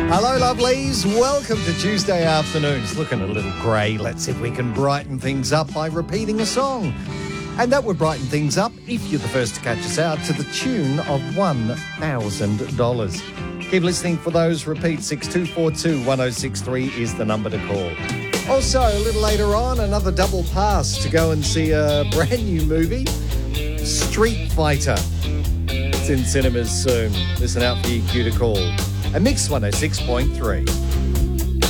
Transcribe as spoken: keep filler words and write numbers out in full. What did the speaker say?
Hello, lovelies. Welcome to Tuesday afternoon. It's looking a little grey. Let's see if we can brighten things up by repeating a song. And that would brighten things up if you're the first to catch us out to the tune of one thousand dollars. Keep listening for those repeats. six two four two, one oh six three is the number to call. Also, a little later on, another double pass to go and see a brand new movie, Street Fighter. It's in cinemas soon. Listen out for your cue to call. A Mix one oh six point three.